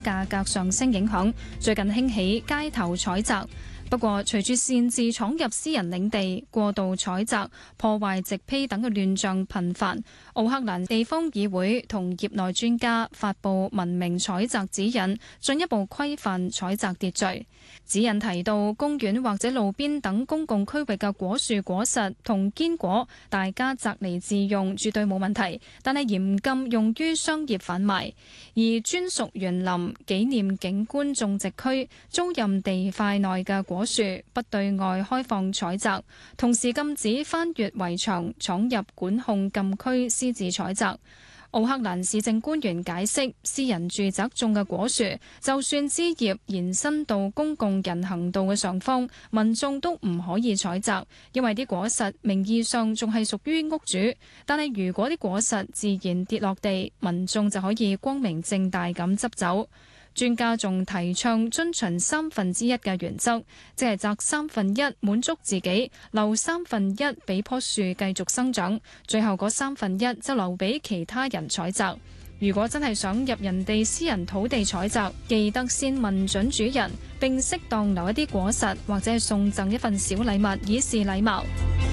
價格上升影響，最近興起街頭採摘。不過，隨住擅自闖入私人領地、過度採摘、破壞植被等嘅亂象頻繁，奧克蘭地方議會同業內專家發布文明採摘指引，進一步規範採摘秩序。指引提到，公園或者路邊等公共區域嘅果樹果實同堅果，大家摘嚟自用絕對冇問題，但係嚴禁用於商業販賣。而專屬園林、紀念景觀種植區、租賃地塊內嘅果樹不對外開放採摘，同時禁止翻越圍牆闖入管控禁區私自採摘。奧克蘭市政官員解釋，私人住宅種嘅果樹，就算枝葉延伸到公共人行道嘅上方，民眾都唔可以採摘，因為啲果實名義上仲係屬於屋主，但係如果啲果實自然跌落地，民眾就可以光明正大咁執走。專家仲提倡遵循1/3嘅原則，即係摘1/3滿足自己，留1/3俾棵樹繼續生長，最後嗰1/3就留俾其他人採摘。如果真係想入人哋私人土地採摘，記得先問準主人，並適當留一啲果實，或者係送贈一份小禮物，以示禮貌。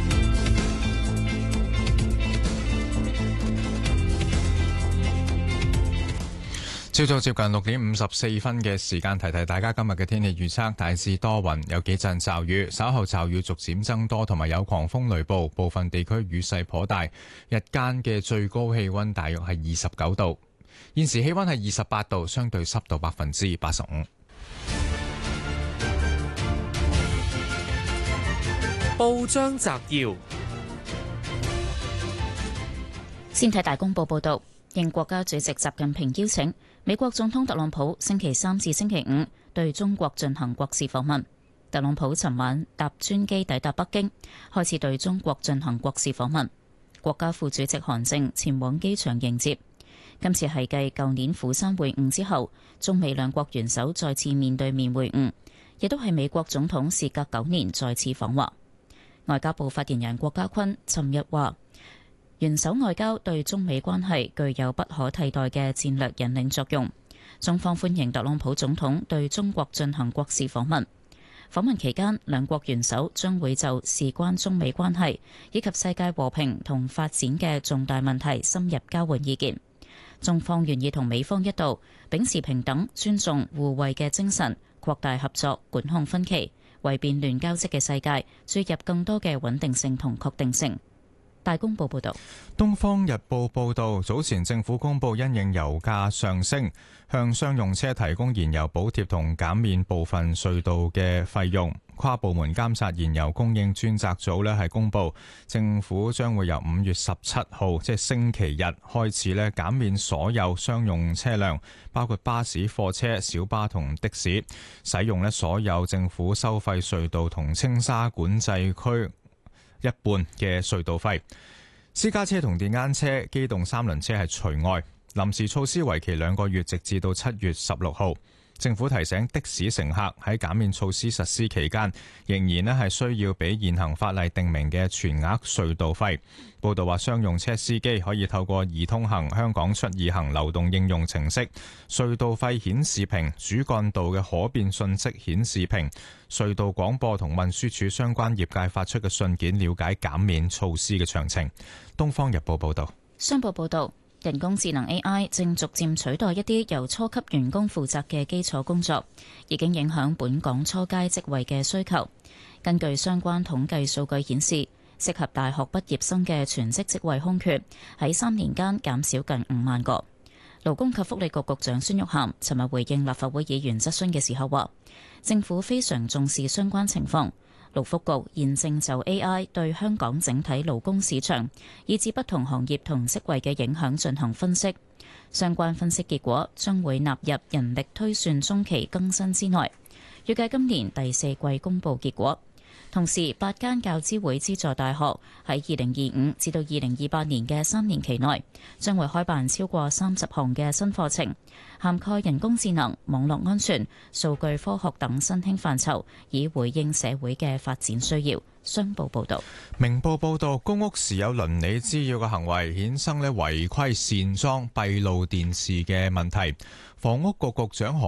朝早接近6點54分嘅時間，提提大家今日嘅天氣預測，大致多雲，有幾陣驟雨，稍後驟雨逐漸增多，同埋有狂風雷暴，部分地區雨勢頗大。日間嘅最高氣溫大約係29度，現時氣溫係28度，相對濕度85%。 報章摘要， 先睇大公報報道，應國家主席習近平邀請，美國總統特朗普星期3至星期5對中國進行國事訪問。特朗普尋晚搭專機抵達北京，開始對中國進行國事訪問。國家副主席韓正前往機場迎接。今次係繼舊年釜山會晤之後，中美兩國元首再次面對面會晤，亦都係美國總統事隔9年再次訪華。外交部發言人郭家坤尋日話，元首外交對中美關係具有不可替代嘅戰略引領作用。中方歡迎特朗普總統對中國進行國事訪問。訪問期間，兩國元首將會就事關中美關係以及世界和平同發展嘅重大問題深入交換意見。中方願意同美方一道，秉持平等、尊重、互惠嘅精神，擴大合作，管控分歧，為變亂交織嘅世界注入更多嘅穩定性同確定性。大公報報道， 東方日報報道，早前政府公布因應油價上升，向商用車提供燃油補貼同減免部分隧道嘅費用。跨部門監察燃油供應專責組係公布，政府將會由5月17號，即係星期日開始減免所有商用車輛，包括巴士、貨車、小巴同的士，使用所有政府收費隧道同青沙管制區一半嘅隧道費。私家車同電單車、機動三輪車係除外。臨時措施為期2個月，直至到7月16號。政府提醒的士乘客喺減免措施實施期間，仍然係需要俾現行法例定明嘅全額隧道費。報道話，商用車司機可以透過易通行、香港出易行流動應用程式、隧道費顯示屏、主幹道嘅可變信息顯示屏、隧道廣播同運輸署相關業界發出嘅信件，了解減免措施嘅詳情。東方日報報道。 商報報道，人工智能 AI 正逐漸取代一啲由初級員工負責嘅基礎工作，已經影響本港初階職位嘅需求。根據相關統計數據顯示，適合大學畢業生嘅全職職位空缺喺3年間減少近5萬個。勞工及福利局局長孫玉菡尋日回應立法會議員質詢嘅時候話，政府非常重視相關情況。勞福局現正就 AI 對香港整體勞工市場以至不同行業同職位嘅影響進行分析，相關分析結果將會納入人力推算中期更新之內，預計今年第4季公佈結果。 同時，8間教資會資助大學喺2025至到2028年嘅3年期內，將會開辦超過30項嘅新課程，涵蓋人工智能、網絡安全、數據科學等新興範疇，以回應社會嘅發展需要。商報報道。 明報報道，公屋時有鄰里滋擾嘅行為，衍生違規擅裝閉路電視嘅問題。房屋局局長何